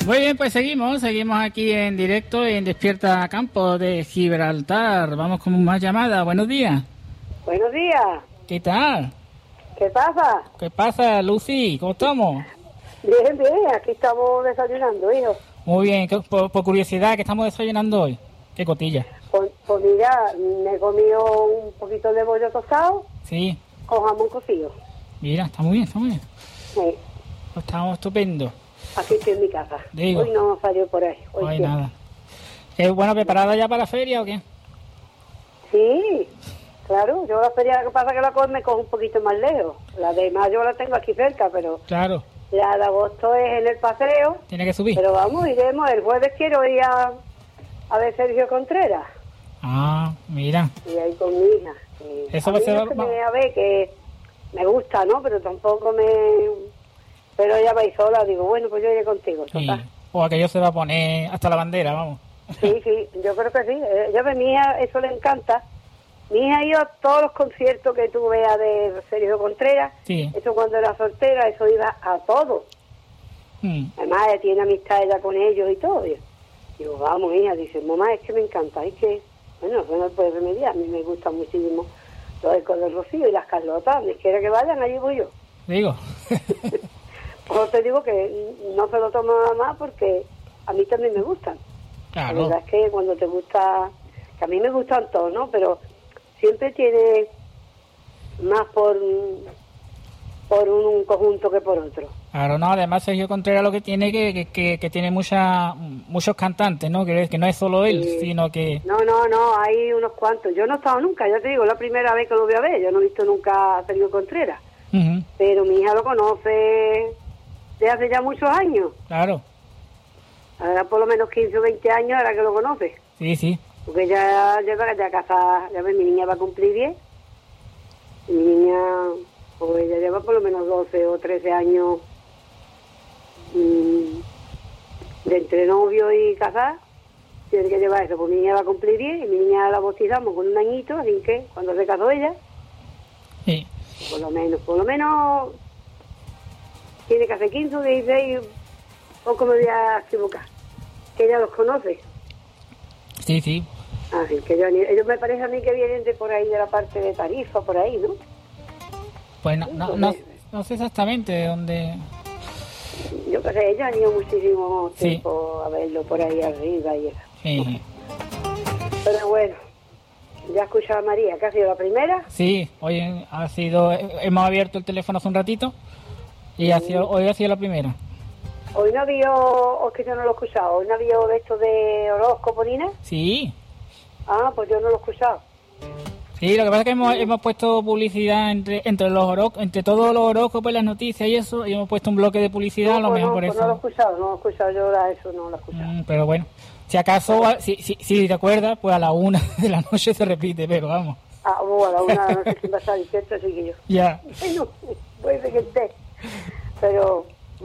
Muy bien, pues seguimos aquí en directo en Despierta Campo de Gibraltar. Vamos con más llamadas. Buenos días. Buenos días. ¿Qué tal? ¿Qué pasa? ¿Qué pasa, Lucy? ¿Cómo estamos? Bien, bien, aquí estamos desayunando, hijo. Muy bien, por curiosidad, ¿qué estamos desayunando hoy? ¿Qué cotilla? Pues mira, me he comido un poquito de bollo tostado. Sí. Con jamón cocido. Mira, está muy bien, está muy bien. Sí. Estamos estupendo. Aquí estoy en mi casa. Digo. Hoy no salió por ahí. Hoy nada. Bueno, ¿preparada ya para la feria o qué? Sí, claro. Yo la feria, lo que pasa es que la me cojo un poquito más lejos. La de mayo la tengo aquí cerca, pero... Claro. La de agosto es en el paseo. Tiene que subir. Pero vamos, iremos. El jueves quiero ir a ver Sergio Contreras. Ah, mira. Y ahí con mi hija. Eso va a ser... A ver, que me gusta, ¿no? Pero tampoco me... Pero ella va a ir sola. Digo, bueno, pues yo iré contigo. Sí. O aquello se va a poner hasta la bandera, vamos. Sí, yo creo que sí. Ella, a mi hija, eso le encanta. Mi hija ha ido a todos los conciertos que tú veas de Sergio Contreras. Sí. Eso cuando era soltera, eso iba a todo. Además, ella tiene amistad ella con ellos y todo. Digo, vamos, hija. Dice, mamá, es que me encanta. Es que, bueno, eso no puede remediar. A mí me gusta muchísimo los Ecos del Rocío y las Carlotas. Donde quiera que vayan, allí voy yo. Digo. Pues te digo que no se lo tomo nada más porque a mí también me gustan. Claro. La verdad es que cuando te gusta, que a mí me gustan todos, ¿no? Pero siempre tiene más por un conjunto que por otro. Claro, no, además Sergio Contreras lo que tiene que tiene muchos cantantes, ¿no? Que no es solo él, sino que... No, hay unos cuantos. Yo no he estado nunca, ya te digo, la primera vez que lo voy a ver. Yo no he visto nunca a Sergio Contreras. Uh-huh. Pero mi hija lo conoce de hace ya muchos años. Claro. Ahora por lo menos 15 o 20 años ahora que lo conoce. Sí, sí. Porque ya casada, ya ves, mi niña va a cumplir 10. Mi niña, pues ella lleva por lo menos 12 o 13 años de entre novio y casada. Tiene que llevar eso, pues mi niña va a cumplir 10 y mi niña la bautizamos con un añito, así que cuando se casó ella, sí. Por lo menos tiene que hacer 15 o 16, poco me voy a equivocar, que ella los conoce. Sí, sí. Así que ellos me parece a mí que vienen de por ahí, de la parte de Tarifa, por ahí, ¿no? Pues no sé exactamente de dónde... Yo creo que ella ha ido muchísimo tiempo a verlo por ahí arriba y eso. Sí. Pero bueno, ya escuchaba a María, ¿que ha sido la primera? Sí, hoy hemos abierto el teléfono hace un ratito y hoy ha sido la primera. Hoy no había, o es que yo no lo he escuchado, hoy no había de esto de horóscopo, Nina. Sí. Ah, pues yo no lo he escuchado. Sí, lo que pasa es que hemos puesto publicidad entre todos los horóscopos y las noticias y eso, y hemos puesto un bloque de publicidad, a lo mejor por eso. No lo he escuchado yo eso, no lo he escuchado. Pero bueno, si acaso, si te acuerdas, pues a la 1 de la noche se repite, pero vamos. A la 1 de la noche sin pasar diciendo, así que yo. Ya. Bueno, puede ser que esté, pero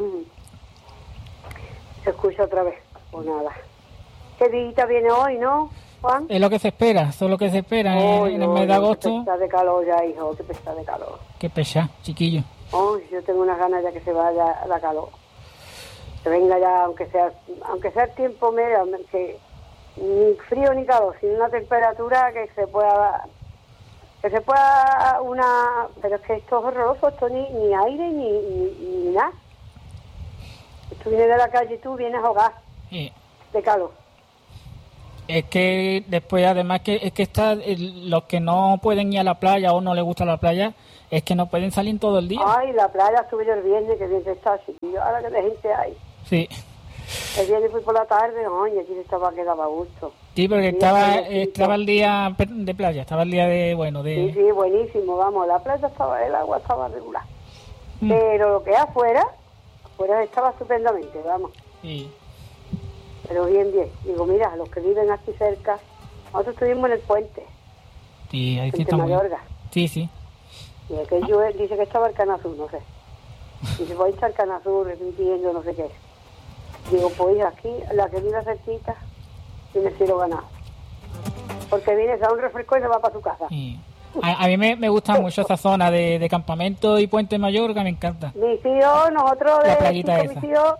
se escucha otra vez, o nada. ¿Qué día viene hoy, no, Juan? Es lo que se espera, eso es lo que se espera en el mes de agosto. Qué pesada de calor ya, hijo, qué pesada de calor. Qué pesada, chiquillo. Yo tengo unas ganas ya que se vaya la calor. Que venga ya, aunque sea el tiempo medio, que ni frío ni calor, sino una temperatura que se pueda pero es que esto es horroroso, esto ni aire ni nada. Tú vienes de la calle y tú vienes a ahogar de calor. Es que después, además, está los que no pueden ir a la playa o no les gusta la playa, es que no pueden salir todo el día. Ay, la playa estuve yo el viernes, que bien se está, chiquillo, ahora que de gente hay. Sí. El viernes fui por la tarde, oye, aquí quedaba a gusto. Sí, porque estaba el día de playa, estaba el día de... Sí, buenísimo, vamos, la playa el agua estaba regular. Pero lo que es afuera estaba estupendamente, vamos. Sí. Pero bien. Digo, mira, los que viven aquí cerca, nosotros estuvimos en el puente. Sí, ahí sí está muy... Sí. Y aquello dice que estaba el Canazur, no sé. Dice, voy a estar el Canazur repitiendo no sé qué. Digo, pues aquí, la que vive cerquita, tiene cielo ganado. Porque viene, se da un refresco y se va para su casa. Sí. A mí me gusta mucho esa zona de campamento y Puente Mayorga, me encanta. Mi tío, nosotros la playita esa. Mi tío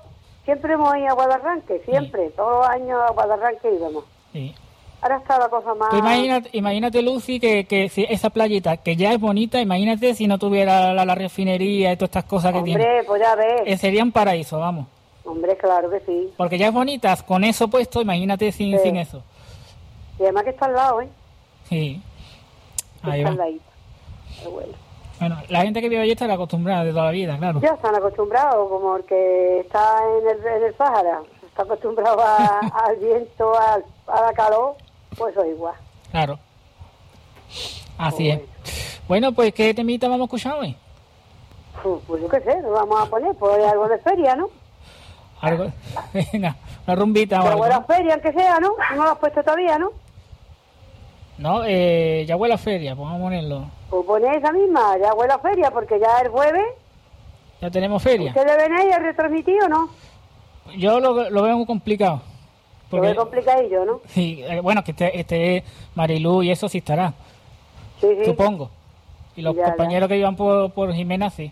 siempre hemos ido a Guadarranque, siempre, todos los años a Guadarranque íbamos. Sí. Ahora está la cosa más... Tú imagínate, Lucy, que si esa playita, que ya es bonita, imagínate si no tuviera la refinería y todas estas cosas que tiene. Hombre, pues ya ves. Sería un paraíso, vamos. Hombre, claro que sí. Porque ya es bonita, con eso puesto, imagínate sin eso. Y además que está al lado, ¿eh? Sí. Ahí está va. al ladito. Bueno, la gente que vive allí está acostumbrada de toda la vida, claro. Ya están acostumbrados, como el que está en el Sáhara. Está acostumbrado al viento, a la calor, pues eso igual. Claro. Así es. Bueno, pues, ¿qué temita vamos a escuchar hoy? Pues yo qué sé, lo vamos a poner, pues algo de feria, ¿no? Algo, venga, una rumbita o ya algo. huele a feria, aunque sea, ¿no? No lo has puesto todavía, ¿no? No, ya huele a feria, pues vamos a ponerlo. Pues poné esa misma, ya huele a feria, porque ya el jueves... Ya tenemos feria. ¿Ustedes ven ahí el retransmitido o no? Yo lo veo muy complicado. Porque, lo veo complicadillo, ¿no? Sí, bueno, que esté Marilú y eso sí estará. Sí, sí. Supongo. Y los compañeros que iban por Jimena, sí.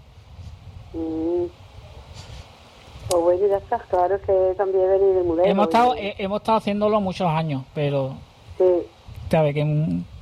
Pues bueno, ya está, claro que también venir de Mudelo. Hemos estado haciéndolo muchos años, pero... Sí. Sabe que...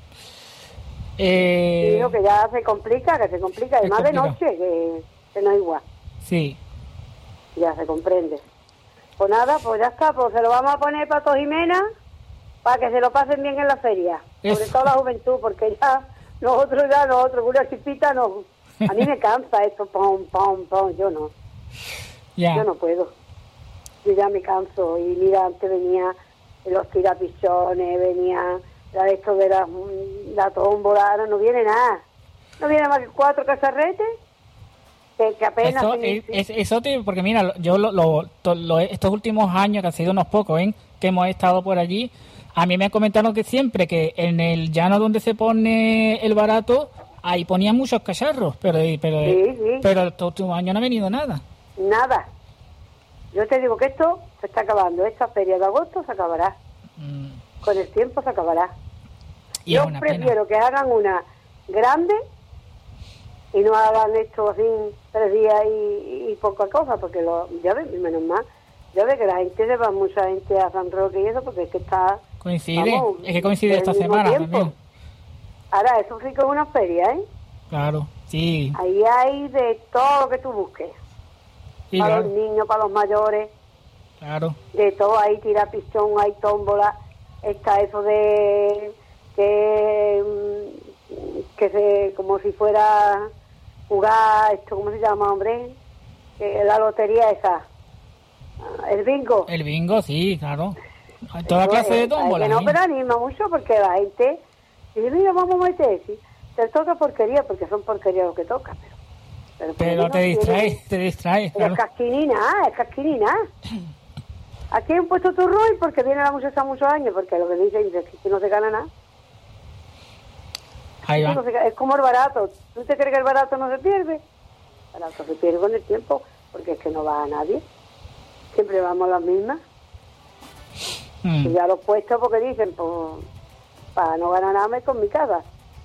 Digo que ya se complica, y más de noche, que no es igual. Sí. Ya se comprende. Pues nada, pues ya está, pues se lo vamos a poner para Jimena, para que se lo pasen bien en la feria. Sobre todo la juventud, porque ya nosotros, una chispita, no. A mí me cansa esto, pom, yo no. Yeah. Yo no puedo. Yo ya me canso. Y mira, antes venía los tirapichones, venía esto de la tómbola, ahora no viene nada. No viene más que 4 cacharretes, que apenas... Eso porque mira, yo estos últimos años, que han sido unos pocos, que hemos estado por allí, a mí me comentaron que siempre que en el llano donde se pone el barato, ahí ponían muchos cacharros, pero estos últimos años no ha venido nada. Nada. Yo te digo que esto se está acabando. Esta feria de agosto se acabará. Con el tiempo se acabará. Yo prefiero que hagan una grande y no hagan esto así 3 días y poca cosa, porque ya ves, menos mal, ya ves que la gente se va, mucha gente a San Roque y eso, porque es que está... Coincide, es que coincide esta semana también. Ahora, eso sí que es una feria, ¿eh? Claro, sí. Ahí hay de todo lo que tú busques. Sí, para los niños, para los mayores. Claro. De todo, hay tirapistón, hay tómbola, está eso de que se, como si fuera jugar, esto, ¿cómo se llama, hombre? La lotería esa. El bingo. El bingo, sí, claro. Hay toda clase de tómbola. No, pero anima mucho porque la gente dice, mira, vamos a meter, sí. Te toca porquería, porque son porquerías lo que toca, pero te distraes. Pero claro. Es casquinina. Aquí hay un puesto turro y porque viene la muchacha muchos años, porque lo que dicen es que no se gana nada. Ahí va. Es como el barato. ¿Tú te crees que el barato no se pierde? El barato se pierde con el tiempo, porque es que no va a nadie. Siempre vamos a las mismas. Y ya los puestos porque dicen, pues, para no ganar nada me con mi casa.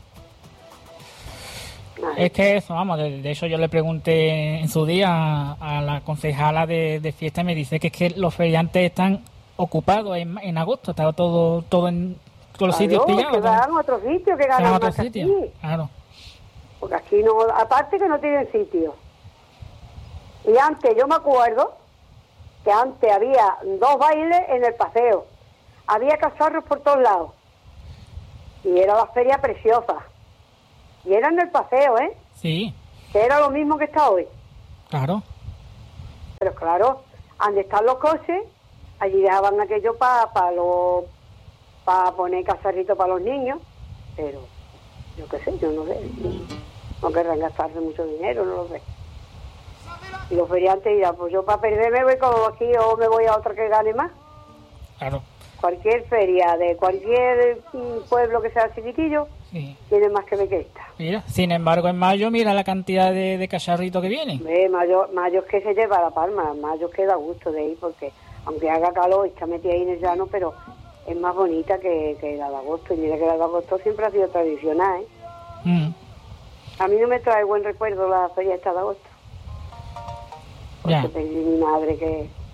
Es que eso, vamos, de hecho yo le pregunté en su día a la concejala de fiesta y me dice que es que los feriantes están ocupados en agosto, está todo en todos los sitios pillados. Que van a otros sitios, que ganan más aquí. Claro. Porque aquí no, aparte que no tienen sitio. Y antes, yo me acuerdo que antes había 2 bailes en el paseo, había cacharros por todos lados y era la feria preciosa. Y era en el paseo, ¿eh? Sí. Que era lo mismo que está hoy. Claro. Pero claro, donde están los coches, allí dejaban aquello para poner cacharritos para los niños. Pero, yo qué sé, yo no sé. No querrán gastarse mucho dinero, no lo sé. Y los feriantes dirán, pues yo para perderme voy como aquí o me voy a otra que gane más. Claro. Cualquier feria de cualquier pueblo que sea chiquitillo, sí, tiene más que ver que esta. Mira, sin embargo, en mayo, mira la cantidad de cacharritos que vienen. Mayo es que se lleva la palma, mayo es que da gusto de ir, porque aunque haga calor, está metida ahí en el llano, pero es más bonita que la de agosto. Y mira que la de agosto siempre ha sido tradicional, ¿eh? A mí no me trae buen recuerdo la feria esta de agosto. Porque perdí mi madre, que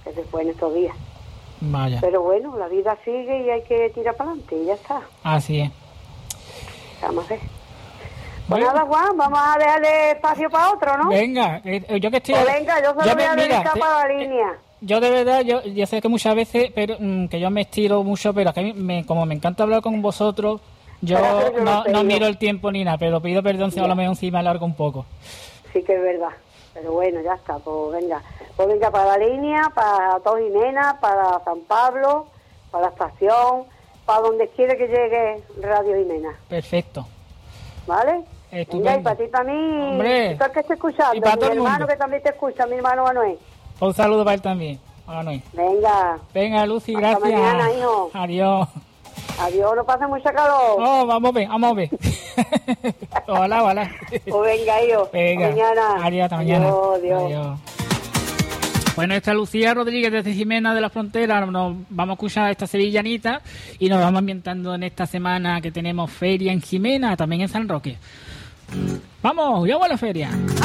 que se fue en estos días. Vaya. Pero bueno, la vida sigue y hay que tirar para adelante y ya está. Así es. Vamos a ver. Pues nada, Juan, vamos a dejarle espacio para otro, ¿no? Venga, yo que estoy... Pues venga, yo se lo voy a dedicar para la línea. Yo de verdad, yo sé que muchas veces, pero que yo me estiro mucho, pero que a mí, como me encanta hablar con vosotros, yo no miro el tiempo ni nada, pero pido perdón si a lo mejor sí me alargo un poco. Sí que es verdad, pero bueno, ya está, pues venga para la línea, para Todo Jimena, para San Pablo, para la estación, para donde quiera que llegue Radio Jimena. Perfecto. ¿Vale? Estupendo. Venga, y para ti, para mí, hombre, todo el que esté escuchando, y para mi todo el hermano mundo, que también te escucha, mi hermano Manuel. Un saludo para él también, Manuel. Venga, Lucy, hasta gracias. Mañana, hijo. Adiós. Adiós, no pase mucha calor. Oh, vamos a ver. Ojalá. Pues venga, hijo. Venga. Mañana. Adiós, hasta mañana. Adiós. Bueno, esta Lucía Rodríguez desde Jimena de la Frontera. Nos vamos a escuchar esta sevillanita y nos vamos ambientando en esta semana que tenemos feria en Jimena, también en San Roque. Vamos a la feria.